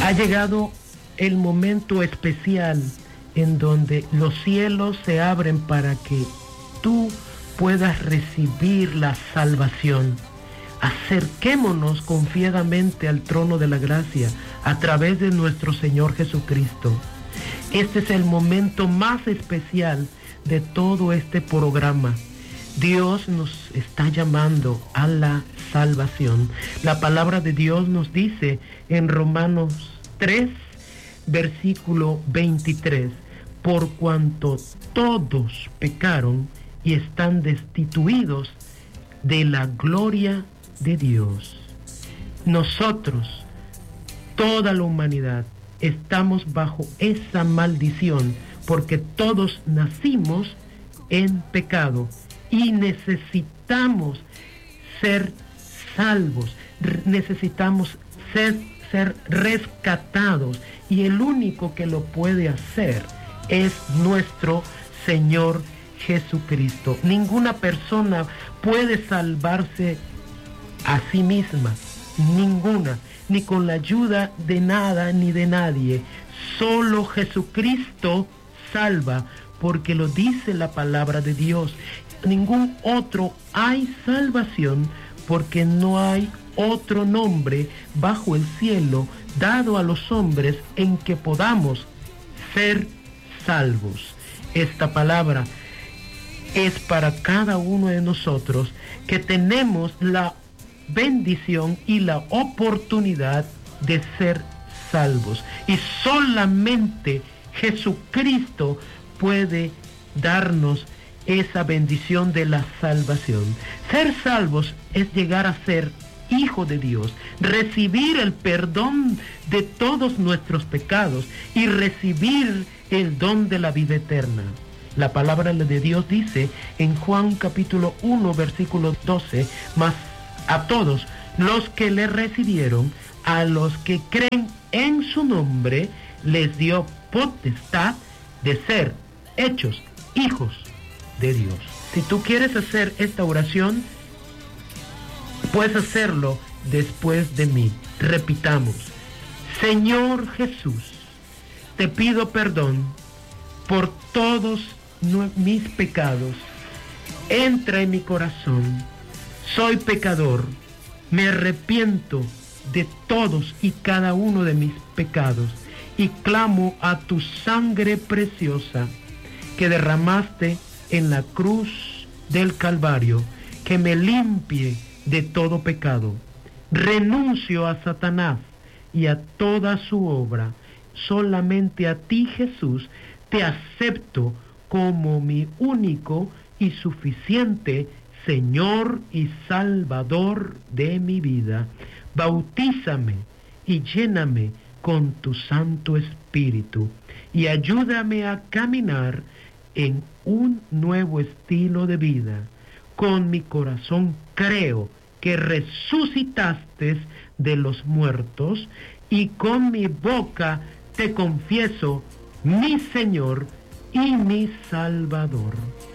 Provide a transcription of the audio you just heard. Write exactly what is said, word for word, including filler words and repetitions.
Ha llegado el momento especial en donde los cielos se abren para que tú puedas recibir la salvación. Acerquémonos confiadamente al trono de la gracia a través de nuestro Señor Jesucristo. Este es el momento más especial de todo este programa. Dios nos está llamando a la salvación. La palabra de Dios nos dice en Romanos tres, versículo veintitrés, por cuanto todos pecaron y están destituidos de la gloria de Dios. Nosotros, toda la humanidad, estamos bajo esa maldición porque todos nacimos en pecado y necesitamos ser salvos, necesitamos ser, ser rescatados, y el único que lo puede hacer es nuestro Señor Jesucristo. Ninguna persona puede salvarse a sí misma, ninguna, ni con la ayuda de nada ni de nadie. Solo Jesucristo salva, porque lo dice la palabra de Dios. Ningún otro hay salvación, porque no hay otro nombre bajo el cielo dado a los hombres en que podamos ser salvos. Esta palabra es para cada uno de nosotros que tenemos la bendición y la oportunidad de ser salvos, y solamente Jesucristo puede darnos esa bendición de la salvación. Ser salvos es llegar a ser hijo de Dios, recibir el perdón de todos nuestros pecados y recibir el don de la vida eterna. La palabra de Dios dice en Juan capítulo uno, versículo doce, mas a todos los que le recibieron, a los que creen en su nombre, les dio potestad de ser hechos hijos de Dios. Si tú quieres hacer esta oración, puedes hacerlo después de mí. Repitamos: Señor Jesús, te pido perdón por todos mis pecados. Entra en mi corazón. Soy pecador. Me arrepiento de todos y cada uno de mis pecados y clamo a tu sangre preciosa que derramaste en la cruz del Calvario, que me limpie de todo pecado. Renuncio a Satanás y a toda su obra. Solamente a ti, Jesús, te acepto como mi único y suficiente Señor y Salvador de mi vida. Bautízame y lléname con tu Santo Espíritu y ayúdame a caminar en un nuevo estilo de vida. Con mi corazón creo que resucitaste de los muertos, y con mi boca te confieso mi Señor y mi Salvador.